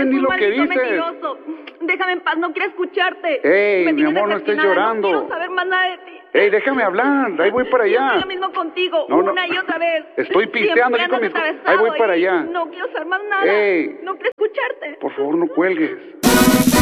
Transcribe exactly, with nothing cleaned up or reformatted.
sabes ni lo que dices. Mentiroso. Déjame en paz, no quiero escucharte. Ey, mi amor, no estés llorando. No quiero saber más nada de ti. Ey, déjame hablar, ahí voy para allá. Yo estoy lo mismo contigo, no, no. una y otra vez. Estoy pisteando aquí con mis... Ahí voy para allá. No quiero saber más nada. Ey. No quiero escucharte. Por favor, no cuelgues.